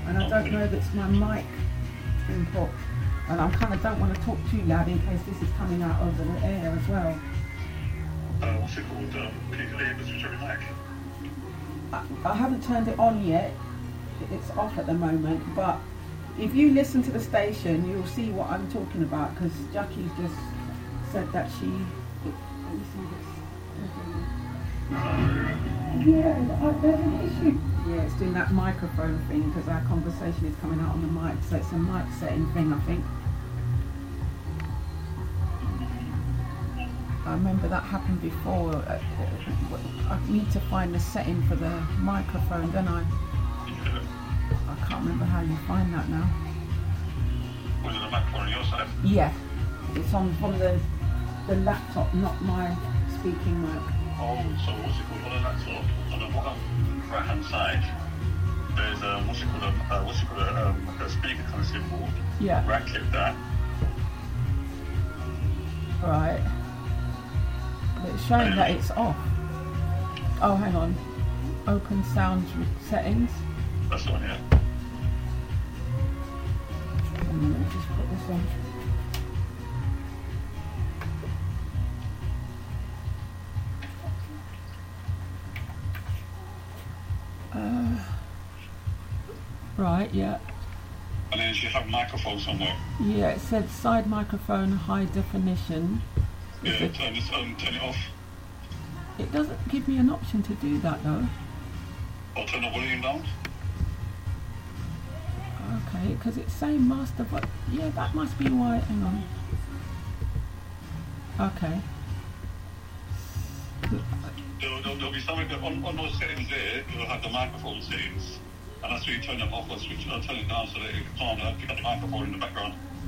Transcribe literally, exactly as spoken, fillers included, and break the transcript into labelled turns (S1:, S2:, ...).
S1: and I don't know if it's my mic input, and I kind of don't want to talk too loud in case this is coming out over the air as well.
S2: Uh, what's it called? Um, can you leave the switch on your mic?
S1: I, I haven't turned it on yet. It's off at the moment, but if you listen to the station, you'll see what I'm talking about, because Jackie just said that she... Let me see this. Yeah, uh, there's an issue. Yeah, it's doing that microphone thing, because our conversation is coming out on the mic, so it's a mic setting thing, I think. I remember that happened before. Uh, I need to find the setting for the microphone, don't I? I can't remember how you find that now.
S2: Was it the microphone on your side?
S1: Yeah, it's on from the the laptop, not my speaking mic.
S2: Oh, so what's it called? On the laptop, on the bottom right hand side, there's um, what's it called? Um, uh, what's it called? Um, like a speaker kind of symbol.
S1: Yeah.
S2: Right click that.
S1: Right. But it's showing that it's off. Oh, hang on. Open sound settings.
S2: That's the one, yeah.
S1: Let me just put this on. Uh, right, yeah.
S2: And then you should have a microphone somewhere.
S1: Yeah, it said side microphone high definition.
S2: Yeah,
S1: it,
S2: turn this on, turn it off.
S1: It doesn't give me an option to do that though.
S2: Or turn the volume down.
S1: Okay, because it's saying master, but yeah, that must be why. Hang on. Okay.
S2: There'll, there'll, there'll be something on, on those settings there. You'll have the microphone settings, and that's where you turn them off or switch. Or turn it down so that it can't uh, pick up the microphone in the background.